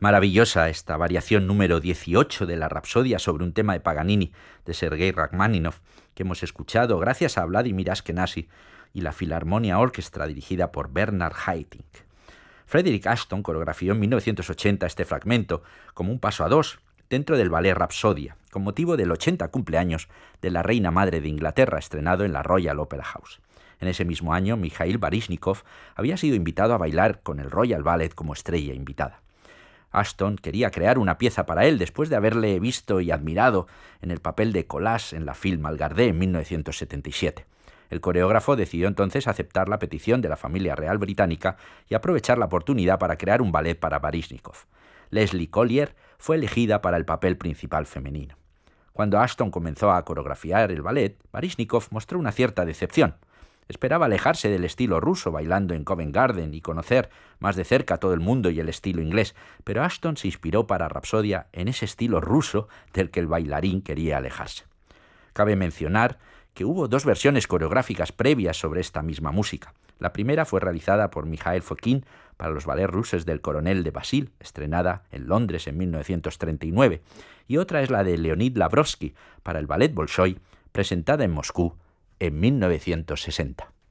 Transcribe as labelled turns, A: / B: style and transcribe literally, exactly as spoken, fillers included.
A: Maravillosa esta variación número dieciocho de la Rapsodia sobre un tema de Paganini de Sergei Rachmaninoff que hemos escuchado gracias a Vladimir Ashkenazy y la Filarmonia Orchestra dirigida por Bernard Haitink. Frederick Ashton coreografió en mil novecientos ochenta este fragmento como un paso a dos dentro del ballet Rapsodia, con motivo del ochenta cumpleaños de la Reina Madre de Inglaterra, estrenado en la Royal Opera House. En ese mismo año, Mikhail Baryshnikov había sido invitado a bailar con el Royal Ballet como estrella invitada. Ashton quería crear una pieza para él después de haberle visto y admirado en el papel de Colas en la Film Algardé en mil novecientos setenta y siete. El coreógrafo decidió entonces aceptar la petición de la familia real británica y aprovechar la oportunidad para crear un ballet para Baryshnikov. Leslie Collier fue elegida para el papel principal femenino. Cuando Ashton comenzó a coreografiar el ballet, Baryshnikov mostró una cierta decepción. Esperaba alejarse del estilo ruso bailando en Covent Garden y conocer más de cerca todo el mundo y el estilo inglés, pero Ashton se inspiró para Rapsodia en ese estilo ruso del que el bailarín quería alejarse. Cabe mencionar que hubo dos versiones coreográficas previas sobre esta misma música. La primera fue realizada por Mikhail Fokin para los ballets rusos del Coronel de Basil, estrenada en Londres en mil novecientos treinta y nueve, y otra es la de Leonid Lavrovsky para el Ballet Bolshoi, presentada en Moscú en mil novecientos sesenta.